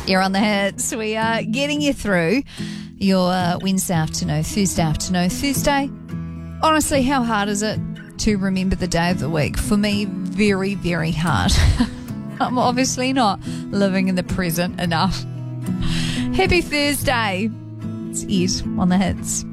You're on the hits. We are getting you through your Wednesday afternoon, Thursday afternoon. Thursday, honestly, how hard is it to remember the day of the week? For me, very, very hard. I'm obviously not living in the present enough. Happy Thursday. It's Ed on the hits.